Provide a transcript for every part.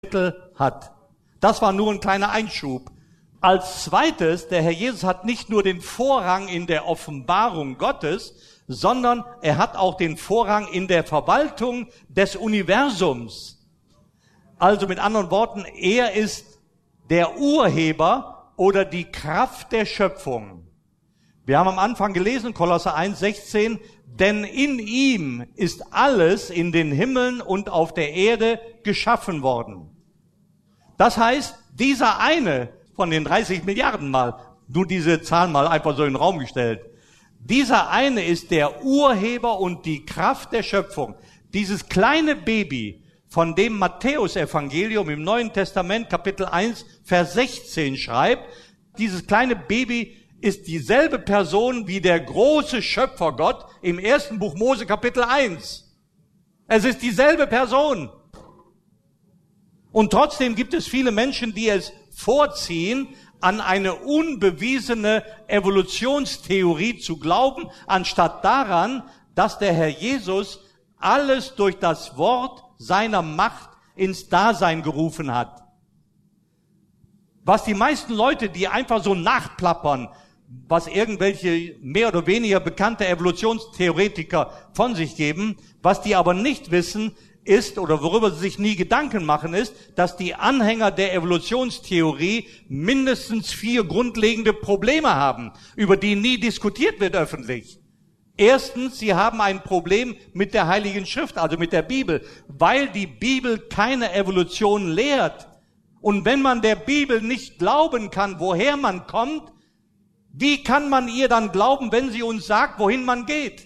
hat. Das war nur ein kleiner Einschub. Als zweites, der Herr Jesus hat nicht nur den Vorrang in der Offenbarung Gottes, sondern er hat auch den Vorrang in der Verwaltung des Universums. Also mit anderen Worten, er ist der Urheber oder die Kraft der Schöpfung. Wir haben am Anfang gelesen, Kolosser 1,16, denn in ihm ist alles in den Himmeln und auf der Erde geschaffen worden. Das heißt, dieser eine von den 30 Milliarden mal, nur diese Zahl mal einfach so in den Raum gestellt, dieser eine ist der Urheber und die Kraft der Schöpfung. Dieses kleine Baby, von dem Matthäus-Evangelium im Neuen Testament, Kapitel 1, Vers 16 schreibt, dieses kleine Baby ist dieselbe Person wie der große Schöpfergott im ersten Buch Mose, Kapitel 1. Es ist dieselbe Person. Und trotzdem gibt es viele Menschen, die es vorziehen, an eine unbewiesene Evolutionstheorie zu glauben, anstatt daran, dass der Herr Jesus alles durch das Wort seiner Macht ins Dasein gerufen hat. Was die meisten Leute, die einfach so nachplappern, was irgendwelche mehr oder weniger bekannte Evolutionstheoretiker von sich geben, was die aber nicht wissen, ist, oder worüber sie sich nie Gedanken machen, ist, dass die Anhänger der Evolutionstheorie mindestens 4 grundlegende Probleme haben, über die nie diskutiert wird öffentlich. Erstens, sie haben ein Problem mit der Heiligen Schrift, also mit der Bibel, weil die Bibel keine Evolution lehrt. Und wenn man der Bibel nicht glauben kann, woher man kommt, wie kann man ihr dann glauben, wenn sie uns sagt, wohin man geht?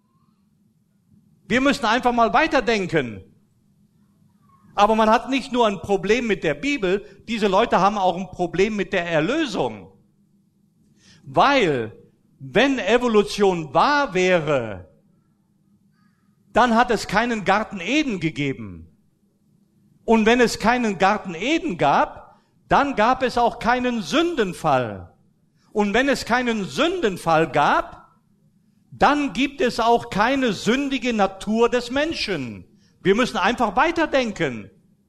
Wir müssen einfach mal weiterdenken. Aber man hat nicht nur ein Problem mit der Bibel, diese Leute haben auch ein Problem mit der Erlösung. Weil, wenn Evolution wahr wäre, dann hat es keinen Garten Eden gegeben. Und wenn es keinen Garten Eden gab, dann gab es auch keinen Sündenfall. Und wenn es keinen Sündenfall gab, dann gibt es auch keine sündige Natur des Menschen. Wir müssen einfach weiterdenken.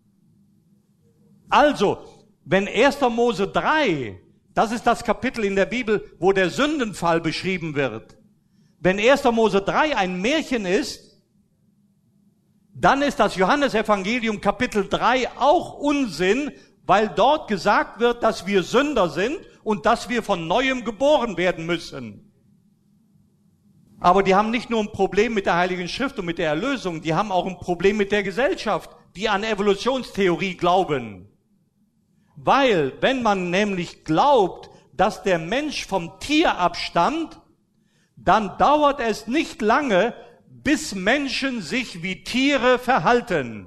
Also, wenn 1. Mose 3, das ist das Kapitel in der Bibel, wo der Sündenfall beschrieben wird. Wenn 1. Mose 3 ein Märchen ist, dann ist das Johannesevangelium Kapitel 3 auch Unsinn, weil dort gesagt wird, dass wir Sünder sind und dass wir von Neuem geboren werden müssen. Aber die haben nicht nur ein Problem mit der Heiligen Schrift und mit der Erlösung, die haben auch ein Problem mit der Gesellschaft, die an Evolutionstheorie glauben. Weil, wenn man nämlich glaubt, dass der Mensch vom Tier abstammt, dann dauert es nicht lange, bis Menschen sich wie Tiere verhalten.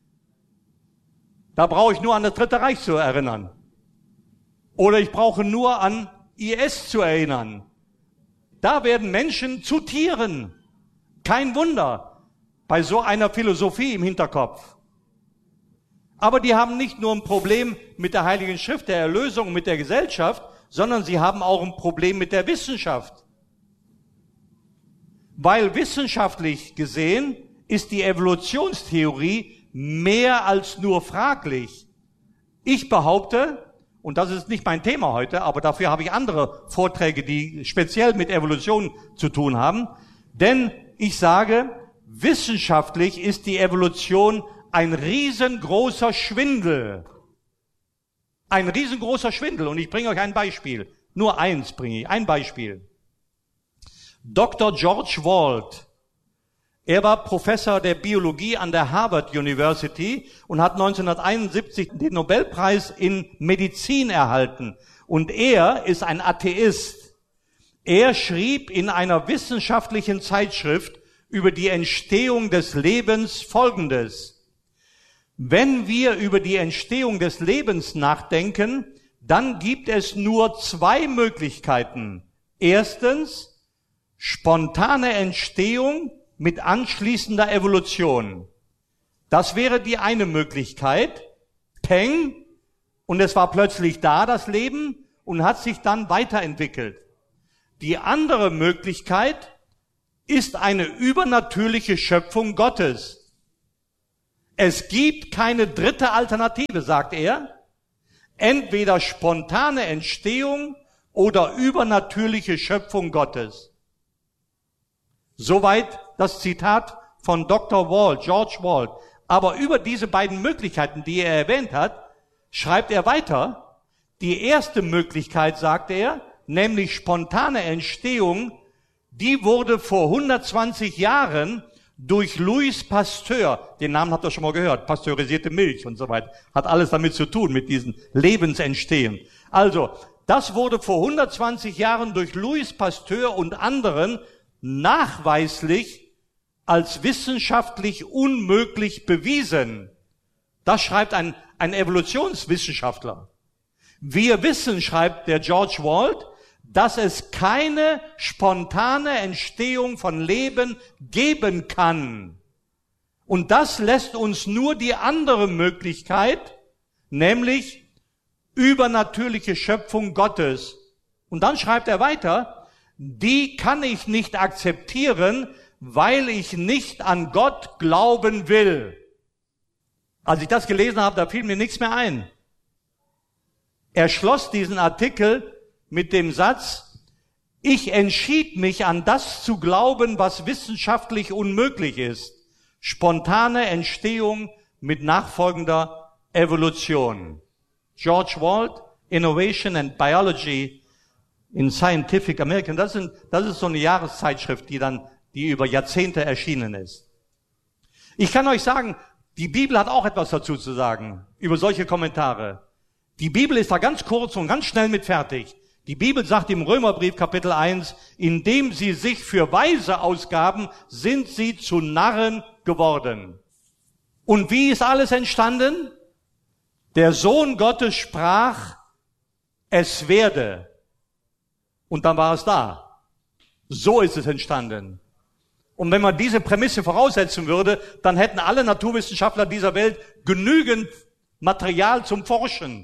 Da brauche ich nur an das Dritte Reich zu erinnern. Oder ich brauche nur an IS zu erinnern. Da werden Menschen zu Tieren. Kein Wunder bei so einer Philosophie im Hinterkopf. Aber die haben nicht nur ein Problem mit der Heiligen Schrift, der Erlösung und mit der Gesellschaft, sondern sie haben auch ein Problem mit der Wissenschaft. Weil wissenschaftlich gesehen ist die Evolutionstheorie mehr als nur fraglich. Ich behaupte, und das ist nicht mein Thema heute, aber dafür habe ich andere Vorträge, die speziell mit Evolution zu tun haben. Denn ich sage, wissenschaftlich ist die Evolution ein riesengroßer Schwindel. Ein riesengroßer Schwindel. Und ich bringe euch ein Beispiel. Nur eins bringe ich. Ein Beispiel. Dr. George Wald. Er war Professor der Biologie an der Harvard University und hat 1971 den Nobelpreis in Medizin erhalten. Und er ist ein Atheist. Er schrieb in einer wissenschaftlichen Zeitschrift über die Entstehung des Lebens Folgendes. Wenn wir über die Entstehung des Lebens nachdenken, dann gibt es nur 2 Möglichkeiten. Erstens, spontane Entstehung mit anschließender Evolution. Das wäre die eine Möglichkeit. Peng, und es war plötzlich da, das Leben, und hat sich dann weiterentwickelt. Die andere Möglichkeit ist eine übernatürliche Schöpfung Gottes. Es gibt keine dritte Alternative, sagt er. Entweder spontane Entstehung oder übernatürliche Schöpfung Gottes. Soweit das Zitat von Dr. Walt, George Walt. Aber über diese beiden Möglichkeiten, die er erwähnt hat, schreibt er weiter. Die erste Möglichkeit, sagt er, nämlich spontane Entstehung, die wurde vor 120 Jahren durch Louis Pasteur, den Namen habt ihr schon mal gehört, pasteurisierte Milch und so weiter, hat alles damit zu tun, mit diesen Lebensentstehen. Also, das wurde vor 120 Jahren durch Louis Pasteur und anderen nachweislich als wissenschaftlich unmöglich bewiesen. Das schreibt ein Evolutionswissenschaftler. Wir wissen, schreibt der George Walt, dass es keine spontane Entstehung von Leben geben kann. Und das lässt uns nur die andere Möglichkeit, nämlich übernatürliche Schöpfung Gottes. Und dann schreibt er weiter, die kann ich nicht akzeptieren, weil ich nicht an Gott glauben will. Als ich das gelesen habe, da fiel mir nichts mehr ein. Er schloss diesen Artikel mit dem Satz, ich entschied mich an das zu glauben, was wissenschaftlich unmöglich ist. Spontane Entstehung mit nachfolgender Evolution. George Walt, Innovation and Biology in Scientific American. Das ist so eine Jahreszeitschrift, die über Jahrzehnte erschienen ist. Ich kann euch sagen, die Bibel hat auch etwas dazu zu sagen, über solche Kommentare. Die Bibel ist da ganz kurz und ganz schnell mit fertig. Die Bibel sagt im Römerbrief Kapitel 1, indem sie sich für Weise ausgaben, sind sie zu Narren geworden. Und wie ist alles entstanden? Der Sohn Gottes sprach, es werde. Und dann war es da. So ist es entstanden. Und wenn man diese Prämisse voraussetzen würde, dann hätten alle Naturwissenschaftler dieser Welt genügend Material zum Forschen.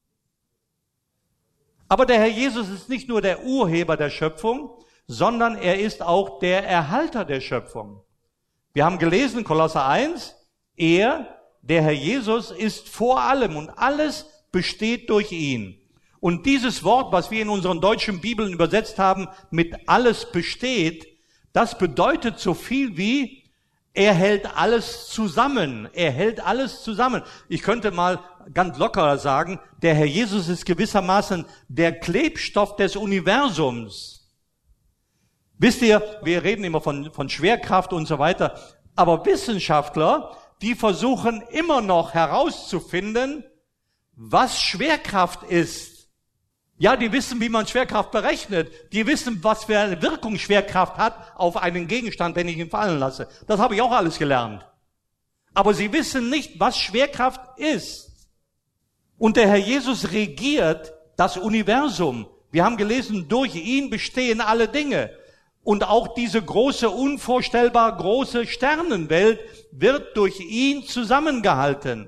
Aber der Herr Jesus ist nicht nur der Urheber der Schöpfung, sondern er ist auch der Erhalter der Schöpfung. Wir haben gelesen, Kolosser 1, er, der Herr Jesus, ist vor allem und alles besteht durch ihn. Und dieses Wort, was wir in unseren deutschen Bibeln übersetzt haben, mit alles besteht, das bedeutet so viel wie, er hält alles zusammen. Er hält alles zusammen. Ich könnte mal ganz locker sagen, der Herr Jesus ist gewissermaßen der Klebstoff des Universums. Wisst ihr, wir reden immer von Schwerkraft und so weiter, aber Wissenschaftler, die versuchen immer noch herauszufinden, was Schwerkraft ist. Ja, die wissen, wie man Schwerkraft berechnet. Die wissen, was für eine Wirkung Schwerkraft hat auf einen Gegenstand, wenn ich ihn fallen lasse. Das habe ich auch alles gelernt. Aber sie wissen nicht, was Schwerkraft ist. Und der Herr Jesus regiert das Universum. Wir haben gelesen, durch ihn bestehen alle Dinge. Und auch diese große, unvorstellbar große Sternenwelt wird durch ihn zusammengehalten.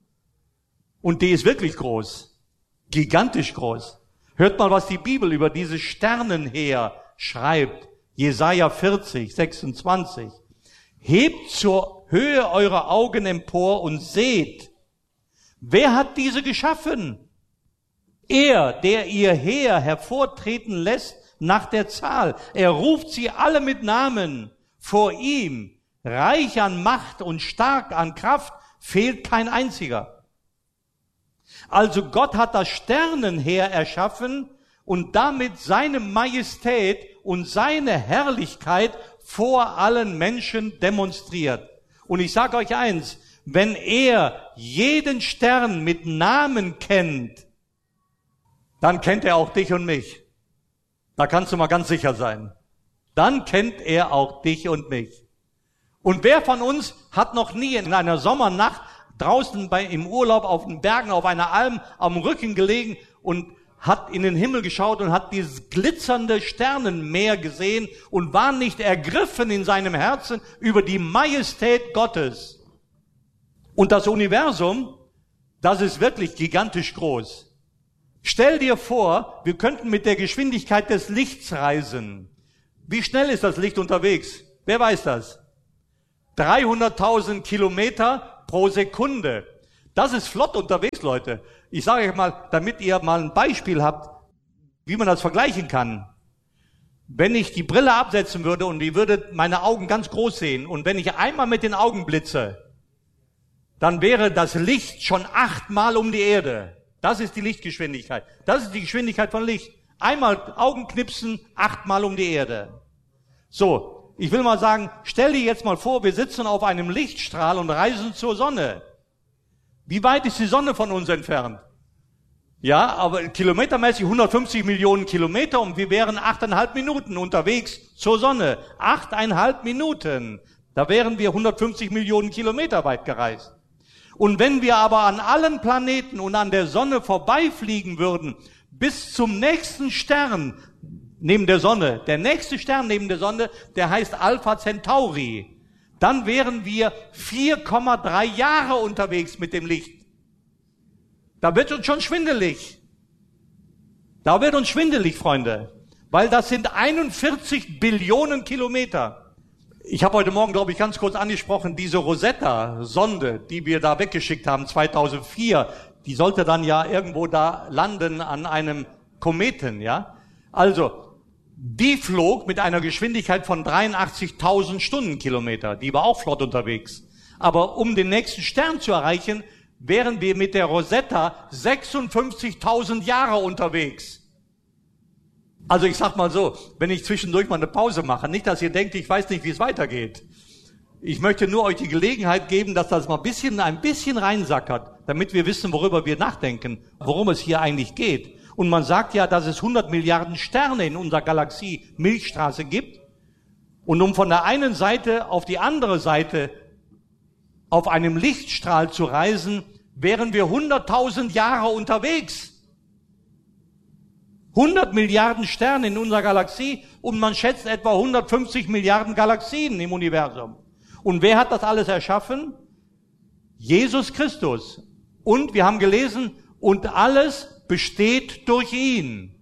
Und die ist wirklich groß. Gigantisch groß. Hört mal, was die Bibel über dieses Sternenheer schreibt. Jesaja 40, 26. Hebt zur Höhe eure Augen empor und seht, wer hat diese geschaffen? Er, der ihr Heer hervortreten lässt nach der Zahl. Er ruft sie alle mit Namen. Vor ihm, reich an Macht und stark an Kraft, fehlt kein einziger. Also Gott hat das Sternenheer erschaffen und damit seine Majestät und seine Herrlichkeit vor allen Menschen demonstriert. Und ich sage euch eins, wenn er jeden Stern mit Namen kennt, dann kennt er auch dich und mich. Da kannst du mal ganz sicher sein. Dann kennt er auch dich und mich. Und wer von uns hat noch nie in einer Sommernacht draußen im Urlaub auf den Bergen, auf einer Alm am Rücken gelegen und hat in den Himmel geschaut und hat dieses glitzernde Sternenmeer gesehen und war nicht ergriffen in seinem Herzen über die Majestät Gottes. Und das Universum, das ist wirklich gigantisch groß. Stell dir vor, wir könnten mit der Geschwindigkeit des Lichts reisen. Wie schnell ist das Licht unterwegs? Wer weiß das? 300.000 Kilometer pro Sekunde. Das ist flott unterwegs, Leute. Ich sage euch mal, damit ihr mal ein Beispiel habt, wie man das vergleichen kann. Wenn ich die Brille absetzen würde und die würde meine Augen ganz groß sehen und wenn ich einmal mit den Augen blitze, dann wäre das Licht schon 8-mal um die Erde. Das ist die Lichtgeschwindigkeit. Das ist die Geschwindigkeit von Licht. Einmal Augenknipsen, 8-mal um die Erde. So, ich will mal sagen, stell dir jetzt mal vor, wir sitzen auf einem Lichtstrahl und reisen zur Sonne. Wie weit ist die Sonne von uns entfernt? Ja, aber kilometermäßig 150 Millionen Kilometer und wir wären 8,5 Minuten unterwegs zur Sonne. 8,5 Minuten. Da wären wir 150 Millionen Kilometer weit gereist. Und wenn wir aber an allen Planeten und an der Sonne vorbeifliegen würden, bis zum nächsten Stern neben der Sonne, der nächste Stern neben der Sonne, der heißt Alpha Centauri, dann wären wir 4,3 Jahre unterwegs mit dem Licht. Da wird uns schon schwindelig. Da wird uns schwindelig, Freunde. Weil das sind 41 Billionen Kilometer. Ich habe heute Morgen, glaube ich, ganz kurz angesprochen, diese Rosetta-Sonde, die wir da weggeschickt haben, 2004, die sollte dann ja irgendwo da landen an einem Kometen, ja. Also, die flog mit einer Geschwindigkeit von 83.000 Stundenkilometer. Die war auch flott unterwegs. Aber um den nächsten Stern zu erreichen, wären wir mit der Rosetta 56.000 Jahre unterwegs. Also ich sag mal so, wenn ich zwischendurch mal eine Pause mache, nicht, dass ihr denkt, ich weiß nicht, wie es weitergeht. Ich möchte nur euch die Gelegenheit geben, dass das mal ein bisschen reinsackert, damit wir wissen, worüber wir nachdenken, worum es hier eigentlich geht. Und man sagt ja, dass es 100 Milliarden Sterne in unserer Galaxie Milchstraße gibt. Und um von der einen Seite auf die andere Seite auf einem Lichtstrahl zu reisen, wären wir 100.000 Jahre unterwegs. 100 Milliarden Sterne in unserer Galaxie und man schätzt etwa 150 Milliarden Galaxien im Universum. Und wer hat das alles erschaffen? Jesus Christus. Und wir haben gelesen, und alles besteht durch ihn.